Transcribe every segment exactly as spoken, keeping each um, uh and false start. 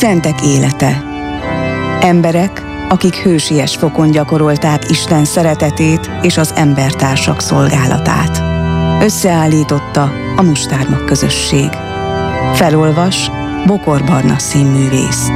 Szentek élete. Emberek, akik hősies fokon gyakorolták Isten szeretetét és az embertársak szolgálatát. Összeállította a Mustármag közösség. Felolvas Bokor Barna színművész.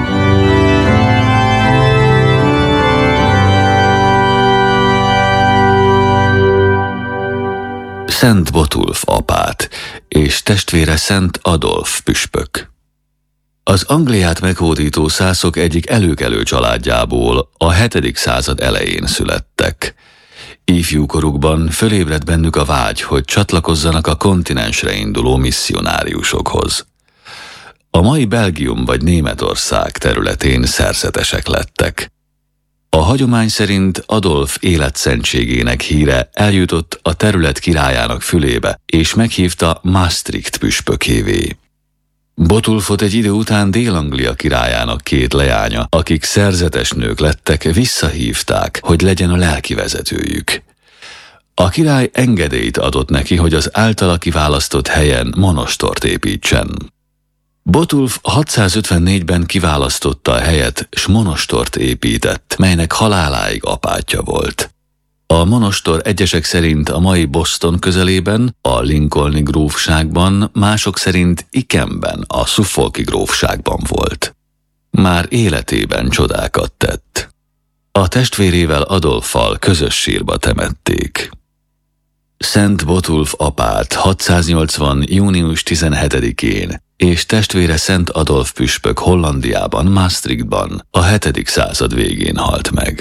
Szent Botulf apát és testvére Szent Adolf püspök. Az Angliát meghódító szászok egyik előkelő családjából a hetedik század elején születtek. Ifjúkorukban fölébredt bennük a vágy, hogy csatlakozzanak a kontinensre induló misszionáriusokhoz. A mai Belgium vagy Németország területén szerzetesek lettek. A hagyomány szerint Adolf életszentségének híre eljutott a terület királyának fülébe, és meghívta Maastricht püspökévé. Botulfot egy idő után Dél-Anglia királyának két leánya, akik szerzetes nők lettek, visszahívták, hogy legyen a lelkivezetőjük. A király engedélyt adott neki, hogy az általa kiválasztott helyen monostort építsen. Botulf hatszázötvennégyben kiválasztotta a helyet, s monostort épített, melynek haláláig apátja volt. A monostor egyesek szerint a mai Boston közelében, a Lincolni grófságban, mások szerint Ikenben, a Suffolki grófságban volt. Már életében csodákat tett. A testvérével Adolffal közös sírba temették. Szent Botulf apát hatszáznyolcvan. június tizenhetedikén és testvére Szent Adolf püspök Hollandiában, Maastrichtban a hetedik század végén halt meg.